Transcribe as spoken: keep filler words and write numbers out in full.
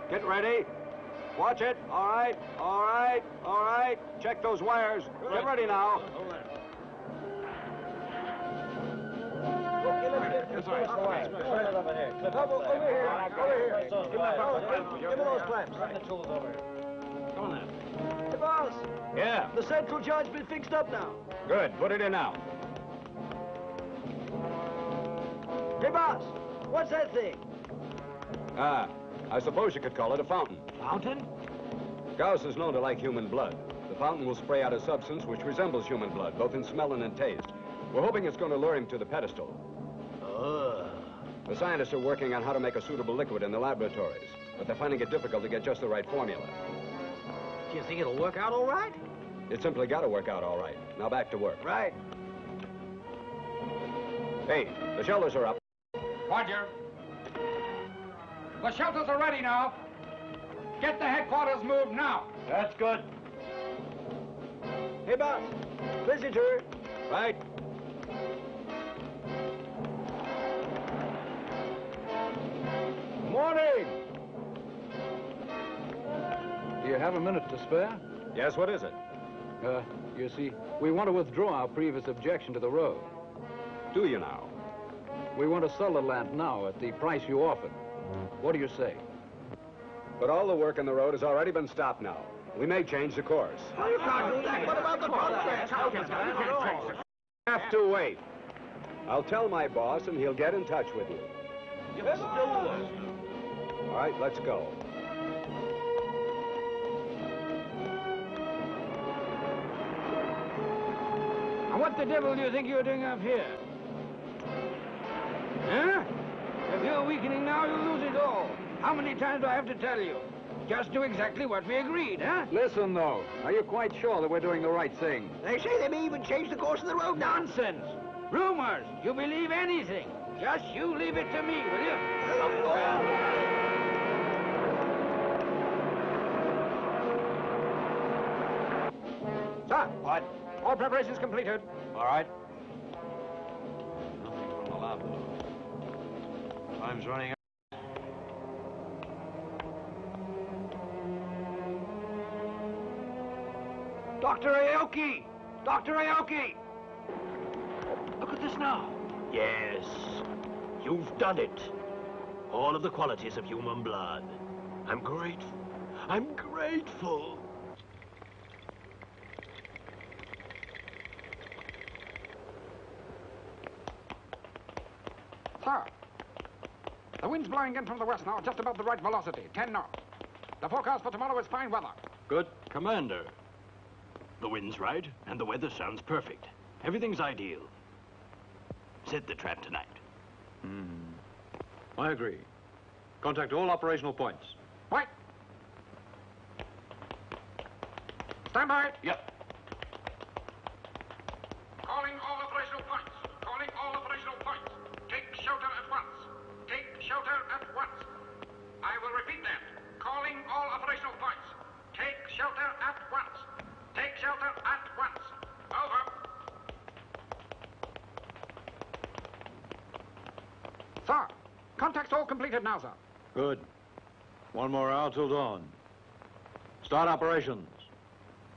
Get ready. Watch it. All right. All right. All right. Check those wires. Get ready now. That's right. Over here. Over here. Give me those clamps. Bring the tools over here. Come on then. Hey, boss. Yeah. The central charge's been fixed up now. Good. Put it in now. Hey, boss. What's that thing? Ah, I suppose you could call it a fountain. Fountain? Gauss is known to like human blood. The fountain will spray out a substance which resembles human blood, both in smell and in taste. We're hoping it's going to lure him to the pedestal. Oh. The scientists are working on how to make a suitable liquid in the laboratories, but they're finding it difficult to get just the right formula. Do you think it'll work out all right? It simply got to work out all right. Now back to work. Right. Hey, the shelters are up. Roger. The shelters are ready now. Get the headquarters moved now. That's good. Hey, boss. Visitor. Right. Morning. Do you have a minute to spare? Yes, what is it? Uh, you see, we want to withdraw our previous objection to the road. Do you now? We want to sell the land now at the price you offered. What do you say? But all the work on the road has already been stopped now. We may change the course. Well, you can't do that. What about the contract? Have to wait. I'll tell my boss and he'll get in touch with you. All right, let's go. And what the devil do you think you're doing up here? Huh? If you're weakening now, you'll lose it all. How many times do I have to tell you? Just do exactly what we agreed, huh? Listen, though. Are you quite sure that we're doing the right thing? They say they may even change the course of the road now. Nonsense. Rumors. You believe anything. Just you leave it to me, will you? Sir. What? All preparations completed. All right. Nothing from the lab, though. Time's running out. Doctor Aoki! Doctor Aoki! Look at this now. Yes, you've done it. All of the qualities of human blood. I'm grateful. I'm grateful. Sir, the wind's blowing in from the west now, just about the right velocity, ten knots. The forecast for tomorrow is fine weather. Good. Commander. The wind's right, and the weather sounds perfect. Everything's ideal. Set the trap tonight. Hmm. I agree. Contact all operational points. Wait. Stand by. Yep. Calling all operational points. Calling all operational points. Take shelter at once. Take shelter at once. I will repeat that. Calling all operational points. Take shelter at once. Take shelter at once. Over. Sir, contact's all completed now, sir. Good. One more hour till dawn. Start operations.